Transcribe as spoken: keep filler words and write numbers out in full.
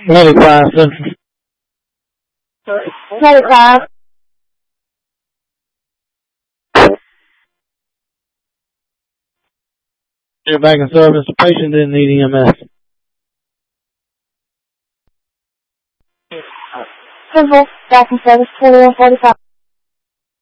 ninety-five Central. ninety-five. You're back in service. The patient didn't need E M S. Central, back in service, twenty-one forty-five.